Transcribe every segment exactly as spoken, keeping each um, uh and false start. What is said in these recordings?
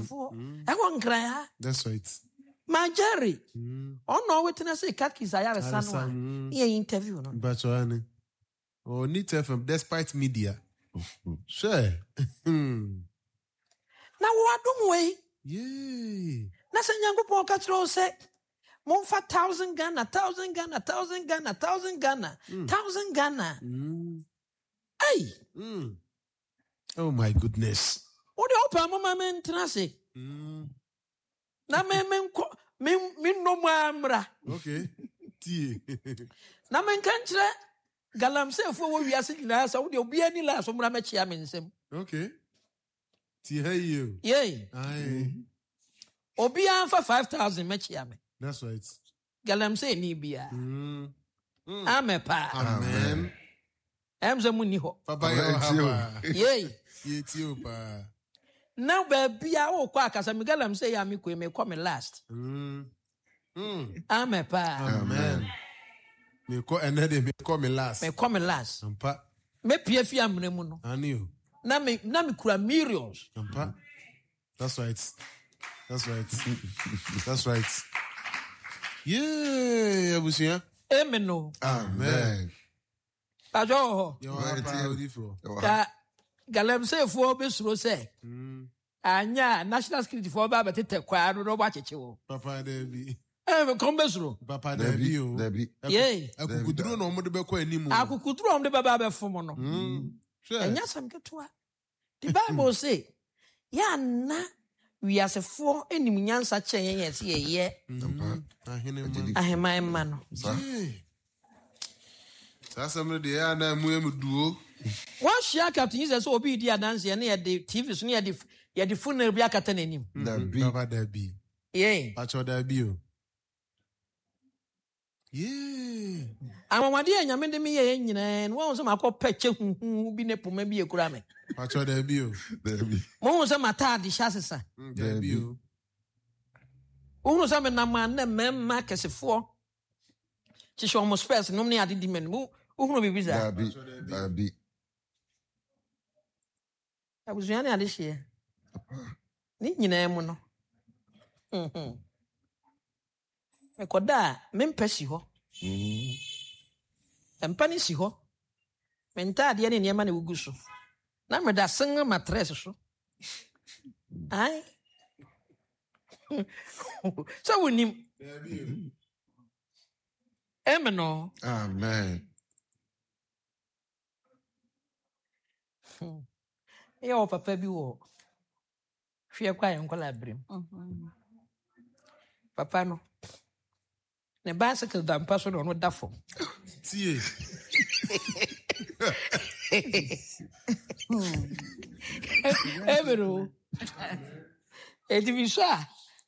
for. I won't cry. That's right. My Jerry. Oh no, witness a cat is I have a son. Here interview. But you oh, need to from despite media. Sure. Now what do we? Yay. That's a young boy catch roll set. More for thousand Ghana, thousand Ghana, thousand Ghana, thousand Ghana, thousand Ghana. Hey. Oh my goodness. What do you hope I'm a man trasy? Na men men men men no mambra. Okay. Tie. Na men kantre galamse fo wo wiase nyina sa wo de obi ani la so mra ma chia men nsem. Okay. Tie you. Yay. Aye. Obi an for five thousand ma chia me. That's right. Galamse ni bia. Mm. Amen pa. Amen. Em ze muni ho. Papa yo. Yay. Ye tio pa. Now baby a wo kwa akasa me galamse ya me ko me come last. Mm. Mm. Amen pa. Amen. Me ko enede me come last. Me come last. Ampa. Me pie fi amre mu no. Ani o. Na me na me kura millions. Ampa. That's right. That's right. That's right. Yeah, abusia. Amen no. Amen. Ajo. Yo apa odifo. Ka galamse fo be suro se. Mm. Anya national security for ba betete kwa no ba cheche wo. Papa Debi. Eh me kombe suro. Papa Debi o. Debi. Yeah. Akukuduro no mo de be kwa animu. Akukuduro no de baba be fom no. Mm. Sure. Anya sam ketua. The Bible say, ya na wiasefo enim nyansa chen yen se ye. Ahene Ahema ma no. Sasa me de ya na mu emuduo. One share captain is so obi di dance ye na the T V so na ye ye the funeral bi akata nanim. Debi. Papa Debi. Yeah. Pacho Debi o. Yeah. Amamade anyame de me ye nyina no won so makopa che huhu bi ne poma bi ekura me. Pacho Debi o. Debi. Mo won so mata de hyasesa. Debi o. Won so me na ma na memma kesefo. Chisho mo space no me ade di men mu. Won bi biza. Debi. Debi. Abuzuane ade hye. Ni nyina mu no. Mhm. Mekoda mempesi ho. Mhm. Empani si ho. Menta ade ne niema na wuguso. Na me da sen matress so. Ai. So wonim. Amen no. Amen. Yo papa bi wo. Hwe kwa yen kola brem. Mhm. Papa no. Ne bicycle da mpaso no no da fom. Tie. Ebero. Edi bi sha.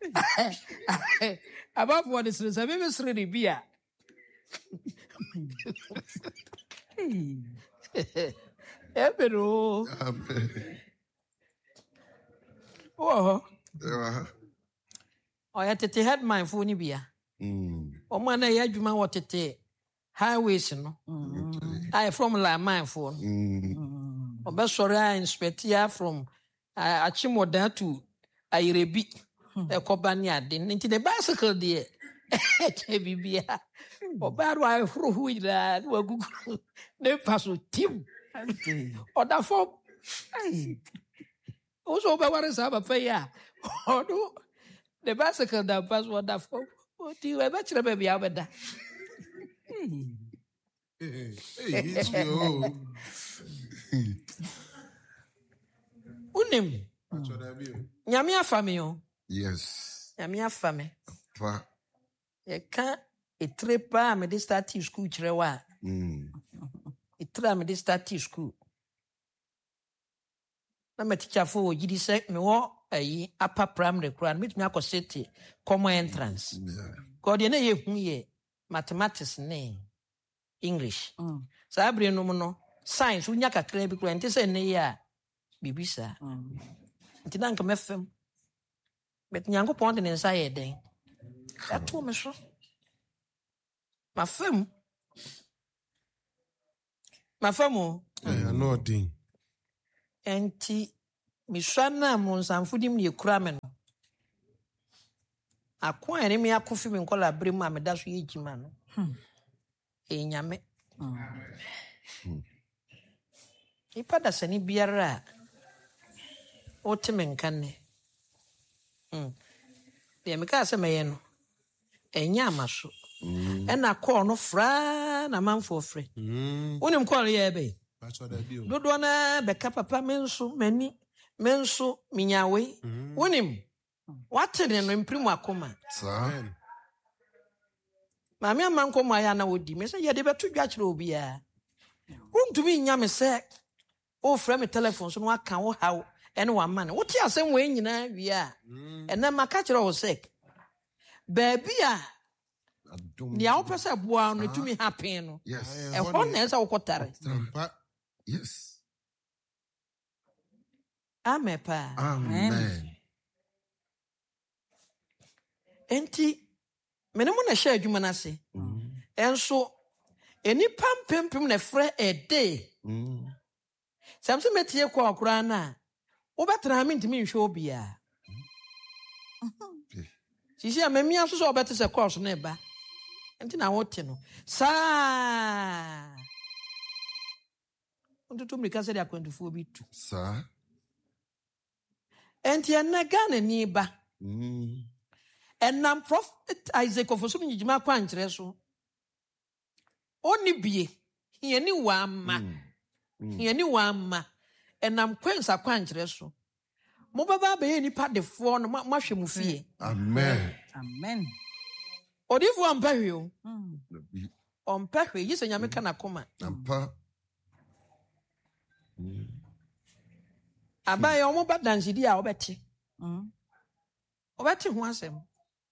Aba for the sir be be sre bi a. Ebero. Amen. Oh. Yeah. Oh, ya tete headman fo ni bia. Mm. O ma na ya adwuma wo tete highways no. Mm. I from la mine fo. Mm. O be sori I inspect ya from Achimoda to Ayirebi. E ko ba ni ade. Nti the bicycle there. Che bibia. O ba ro I fro hu ira wa gugu. Ne paso tim. O da fo. Ai. O so ba ware sa ba fe ya. O do the bicycle da pass what da fo. O ti we be kire ba bia obeda. Hey, it's you. Unim. Pacho Debi o. Nyame afame yo. Yes. Nyame afame. Pa. Ye ka etrepa me de start school kire wa. Mm. Etra me de start school. Na me teacher for gidi se me wo ayi upper primary kura me tumi akosete common entrance. Yeah. God ye na ye hu ye mathematics ne English. Mm. Sa abre no no science unya kakra bi kura nti se ne ya bibisa. Mm. Nti na nka mefem. Bet nyango ponde ne nsa ye den. Ato me so. Ma fem. Ma femo. Eh, no ding. Enti miswa na mo nsamfudi m ye kura me no. Akwa ene me akofi me nkola bre mu ameda so ye jima no. Hmm. E nyame. Hmm. Ipada sani biara o teme nkanne. Hmm. De me ka se meye no. Enya amaso. Ena call no fra na manfo frɛ. Wonim call ye be. Dodo na beka papa menso mani menso minyawe. Wonim what ne no imprimu akoma. Sir. Mami amanko mo aya na wodi. Me say ye de beto dwa kire obi a. Wontumi nya me say o frɛ me telephone so no aka wo haw ene wa man. Wo ti asem we nyina wi a. Ena maka kire wo say. Baby a Nia opese boa no tumi happen no. Yes. E ho na esa wokotare. Yes. Amen pa. Amen. Enti mene mo na hye adwuma na se. Enso eni pampempem na frɛ e day. Samse metie kwa okura na. Wo betra me ntimi nhwe obi a. Sisi a memi aso so obete se course na eba. Enti na wote no. Sa. Onto mi ka se dia kwantufo bi tu. Sir. Enti ena Ghana ni ba. Mm. Enam Prophet Isaac ofosum nyijima kwa nkyere so. Oni bie. Hiye ni wa ama. Hiye ni wa ama. Enam kwensa kwa nkyere so. Mo baba be ye nipa defo no mahwe mu fie. Amen. Amen. Odifu ampahwe o. Mm. Ompahwe yise nyame kana koma. Ampa. Abaye omo badanjidi a obeti. Mm. Obeti ho asem.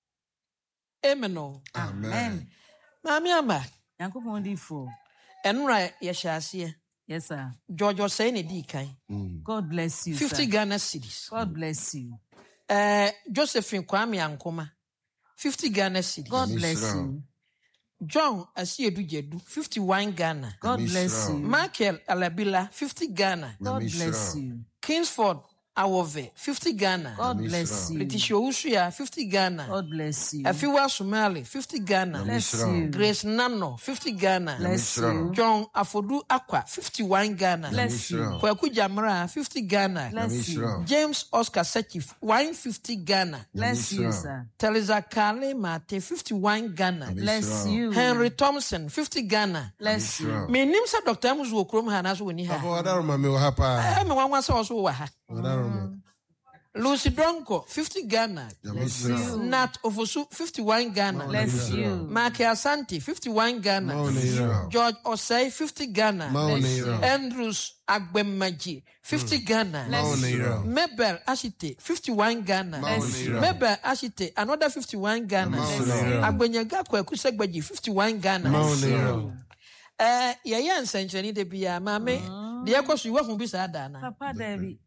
Amen. Amen. Mami ama. Yankopon di fo. Enura ye hyase. Yes sir. George say ne di kan. God bless you. fifty sir. Ghana cedis. God bless you. Eh Josephine Kwame Ankoma fifty Ghana cedis. God bless you. John Asiedu Jedu fifty-one Ghana. God bless you. Michael Alabila fifty Ghana. God bless you. Kingsford Awove fifty Ghana. God bless you. Letitia Usuya fifty Ghana. God bless you. Afiwa Somali fifty Ghana. Bless you. Grace Nano fifty Ghana. Bless you. John Afodu Aqua fifty-one Ghana. Bless you. Kwaku Jamra fifty Ghana. Bless you. James Oscar Sekif one hundred fifty Ghana. Bless you, sir. Teresa Kale Mate fifty-one Ghana. Bless you. Henry Thompson fifty Ghana. Bless you. Me nim sa Doctor Muzu okrom ha na so woni ha. Abo ada roma me wo ha pa. Eh me wan wan sa so wa ha. Ada roma. Lucy Bronco fifty Ghana. Bless you. Nat Ofosu fifty-one Ghana. Bless you. Mark Asante fifty-one Ghana. George Osei fifty Ghana. Andrews Agbemaji fifty Ghana. Mabel Ashite fifty-one Ghana. Mabel Ashite another fifty-one Ghana. Agbenyaga Kwaku Segbaji fifty-one Ghana. Eh ye ye nsencheni de bia mame de ekosu iwa fun bi sa da na. Papa David.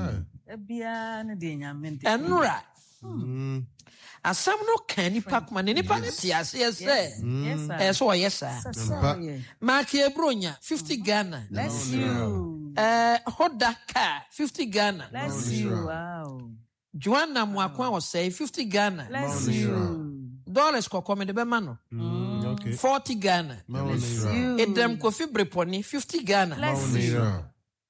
Ebia na de nyame de. Enura. Asam no kan nipa kuma ne nipa ne ti ase ese. Yes sir. Eh so yes sir. Mark Ebronya fifty Ghana. Bless you. Eh Hoda Ka fifty Ghana. Bless you. Wow. Joanna Mwakwa was say fifty Ghana. Bless you. Dollars ko come de be ma no. Okay. forty Ghana. Bless you. Edem Kofi Breponi fifty Ghana. Bless you.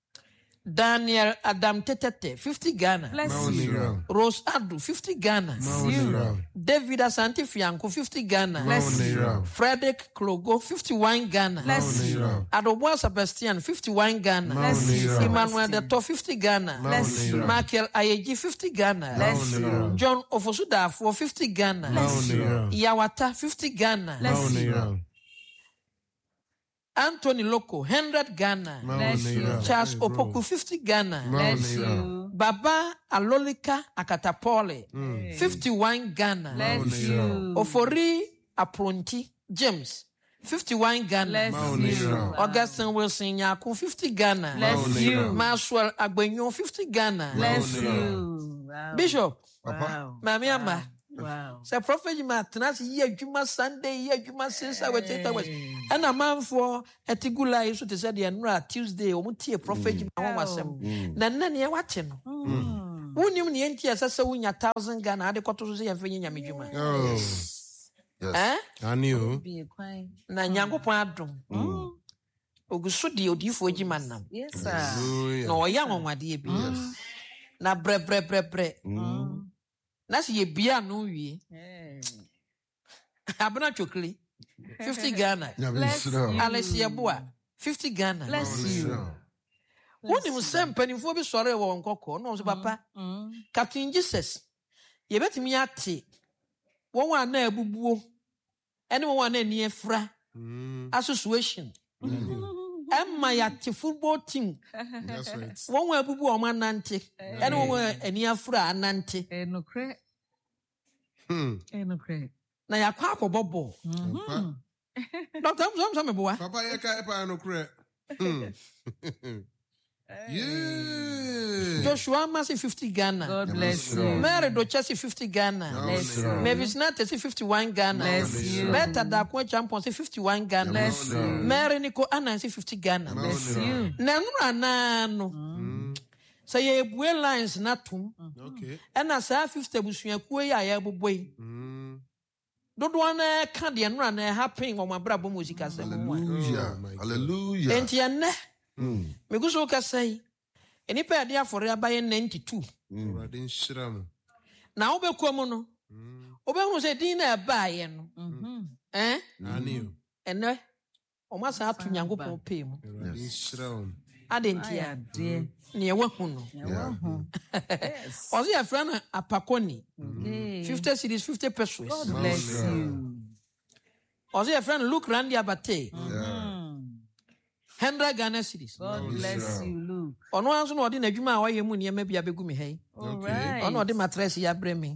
Daniel Adam Tetete fifty Ghana. Bless you. Rose Adu fifty Ghana. You. David Asante Fianco fifty Ghana. Bless you. Frederick Klogo fifty-one Ghana. Bless you. Adoboa Sebastian fifty-one Ghana. Bless you. Emmanuel Deto fifty Ghana. Bless you. Michael Ayeji fifty Ghana. Bless you. John Ofosudafo fifty Ghana. Bless you. Yawata fifty Ghana. Bless you. Anthony Loco one hundred Ghana. Bless you. Charles Opoku fifty Ghana. Bless you. Baba Alolika Akatapole fifty-one Ghana. Bless you. Ofori Apronti James fifty-one Ghana. Bless you. Augustine Wilson Yaku fifty Ghana. Bless you. Maxwell Agbenyo fifty Ghana. Bless you. Wow. Bishop Wow. Mami Ama. Wow. Say prophet Jima tenas ye adwuma Sunday ye adwuma since we take that and a man for etigula isu te say the Tuesday omutie prophet Jima won wasem na na ne watch no Wunim ni enti asase wunya thousand Ghana ade koto so ye mfenye nyamedwuma. Oh. Eh? I knew. Be quiet. Na Nyankopon adom. Ogusu di odifo agima nam. Yes, sir. Hallelujah. Na oya nwonwade bi. Na bre bre bre bre. Na se ye bia no wie. Hey. Abena chokli. fifty Ghana. Bless you. Alessia Boa. fifty Ghana. Bless you. Wonim se mpanimfo bi sore wo nkoko no so papa. Captain Jesus. Ye betimi ate. Won wa na abubuo. Ene won wa na ani efra. Association. Emma ya te football team. That's right. Won wa abubu o manante. Ene won wa ani afra anante. Eh, no cre. Hmm. Eh, no cre. Na yakwa akobobo. Papa, Doctor Mzom Mzom boa. Papa, you can't pay no credit. Hmm. Yeah. Joshua Masi fifty Ghana. God bless you. Mary Dochesi fifty Ghana. Bless you. Mavis Nate say fifty-one Ghana. Bless you. Beta Dakwa Champion say fifty-one Ghana. Bless you. Mary Nico Anna say fifty Ghana. Bless you. Nanura nano. Say ye bue lines natum. Okay. Ena say fifty busuakuo ya ya boboi. Hmm. Dodo na ka de nura na happen wo mabrabo music asem. Hallelujah. Oh, my God. Hallelujah. Enti enne. Mm. Me guso ka say. Eni pa de afore abaye ninety-two. Already in Shram. Na obekwa no. Obehunu say din na ebaaye no. Mhm. Eh? I knew. Ene o sa atu Nyankopon pe mu. Already in Shram. Adentia. Aya dear. Ne ewahu no. Yeah. Yes. Ozi ya friend apakoni. Hey. fifty cities, fifty pesos. God bless you. Ozi ya friend Luke Randy Abate. Mm. one hundred Ghana cities. God bless you, Luke. Ono anso no odi na adwuma a waye mu ne ma bia begu mi hei. All Okay. right. Ono odi mattress ya bre mi.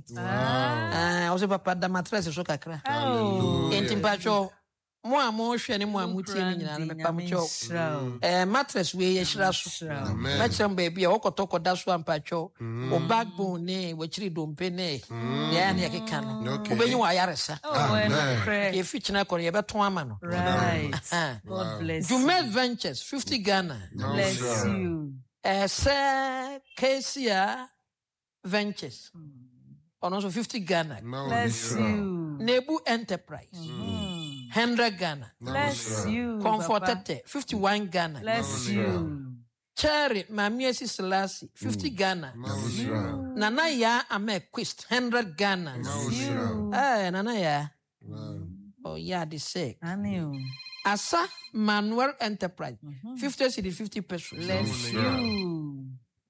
Ah. Ah, ozi papa da mattress so kakra. Oh. Enti mpacho mo a mo hwe ne mo a mo tie ni nyina me pa mo cho. Eh mattress we ye hira so. Amen. Na chem baby e wokoto da so ampacho. O backbone ne we chiri dompe ne. Ya na yakeka no. Okay. Obenyi wa yaresa. Oh, and Amen. pray. Ye fi china ko ye beton ama no. Right. Ah. God bless you. Jumet Ventures fifty Ghana. Bless you. Eh say Kesia Ventures. Ono so fifty Ghana. Bless you. Nebu Enterprise one hundred Ghana. Bless you. Papa. Comfortete fifty-one Ghana. Bless you. Cherry Mamiesi Selassie fifty Ghana. Nana ya Amequist one hundred Ghana. You. Eh Nana ya. Oh yeah, the sick. I knew. Asa Manuel Enterprise fifty cedi fifty pesos. Bless you.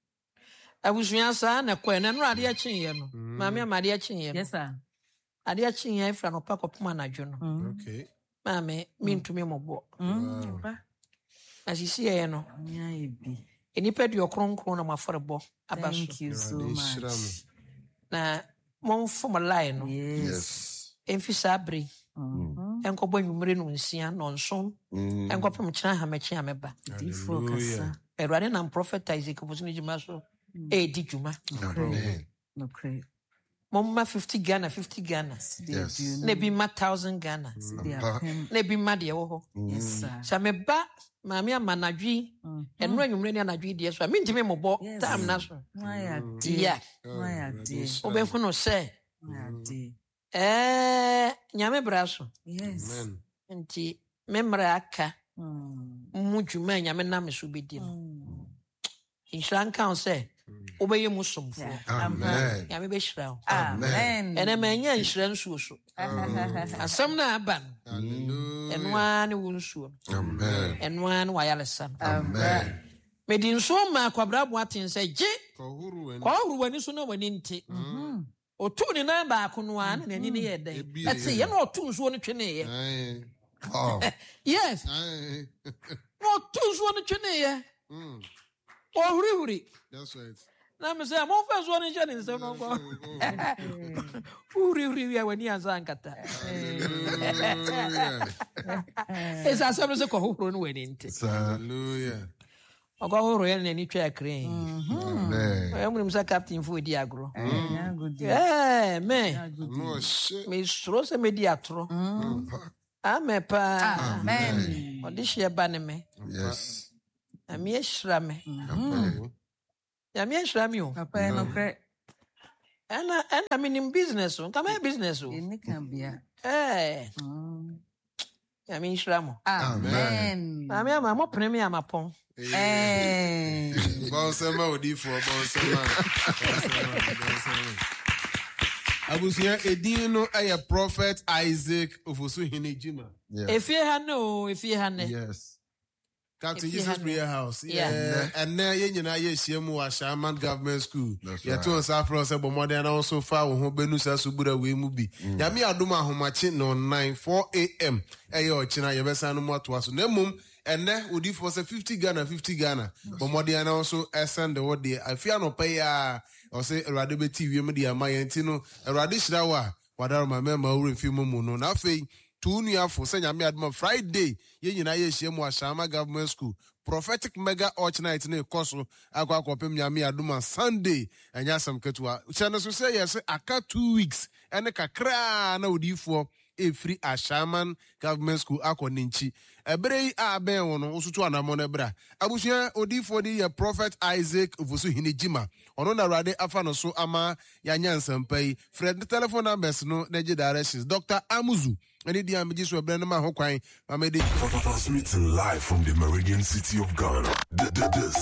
Abusua sa na kwa na no ade a chenye no. Mami amade a chenye no. Yes, sir. Ade a chenye ifra no pa kopoma na dwo no. Okay. Mami mintumi mobo. Mm. Papa. Asisi ye no. Yeah, it be. Enipa di okronkron na maforebo abaso. Thank you so Already in much. Shram. Na mo fom line no. Yes. Yes. Emfi sabri. Mhm. Enkobo nwumre no nsia no nson. Mm. Enkopem kyena ha mechi ameba. Difo kasa. Erwade na prophet Isaac obusini juma so. E di juma. Amen. No credit. Momma fifty Ghana, fifty Ghana. Yes. Na bi ma one thousand Ghana. Papa. Na bi ma de wo ho. Yes, sir. Sa me ba maami amanadwi. Enro anwumre ni anadwi de so. Mi ntime mobo Yes. time na so. Why are Yeah. Why are they? Obefu no se. Why are they? Eh, nyame braso. Yes. Amen. Nti memra aka Mm. mu dwuma nyame nam so bedi no. Mm. Inhran kan se obeye mu somfo. Yeah. Amen. Nyame be hyira wo. Amen. Ene ma nya nhira nsuo so. Asam na aba no. Hallelujah. Eno ani wo nsuo. Amen. Eno ani wa yaresa. Amen. Medi nsuo ma kwabra bo aten se je. Kohuru en. Kwa huru wani so na wani nti. Otu ni na ba ko no an na ni ne ye den. Ebi Etse ye na otu nsuo no twene ye. Aye. Oh. Yes. Aye. Na otu nsuo no twene ye. Mm. Ohuri huri. That's right. Na me say mo fa nsuo no je ni se no ko. Huri huri wi wani anza nkata. Hallelujah. Esa asem se ko huru no wani nti. Sir. Hallelujah. Ogo huru ye na ni twa kren. Amen. Oya mu sa captain fu di agro. Yeah, good deal. Eh, me. No shit. Me suro se me di atro. Ame pa. Amen. Odi hye ba ne me. Yes. Na me ehira me. Amen. Nyame anhyira me o. Papa eno kre. Ɛna ɛna minim business o. Nka me business o. Eni kan bia. Eh. Mm. Nyame anhyira mo. Amen. Na me ama mo pene me ama pon. Eh. Bonsema odi for bonsema. Abusia edin no eye Prophet Isaac Ofosu Hinejima. Efie ha no, efie ha ne. Yes. Captain Jesus Prayer House. Yeah. Yeah. And now you know you see mu Shaman Government School. That's Yeah, right. to us afro say but more than also far wo benu sa subura we mu bi. Ya me adoma ahomache no nine four a.m. Eyo ochina ye besa no mo to aso. Na mum ene odi for say fifty Ghana fifty Ghana. But more than also send the word there. I fear no pay ya or say Erade be T V me dia mayenti no Erade hira wa wadaro ma member wo refi mu mu no. Na afei two new for say nyame adoma Friday ye nyina ye hie mu Ashama Government School prophetic mega arch night na ekoso akwa akopem nyame adoma Sunday anya sam ketua channel so say yes aka two weeks ene kakra na odifo e free Ashaman Government School akoninchi ebere a ben wono usutu anamo na bra abusua odifo di ye Prophet Isaac Ofosu Hinejima ono na rade afa no so ama yanya nsampai Fred telephone numbers no na je directions Doctor Amuzu any dia me jiso ebere na ma ho kwan ma me de Transmitting live from the Meridian City of Ghana. This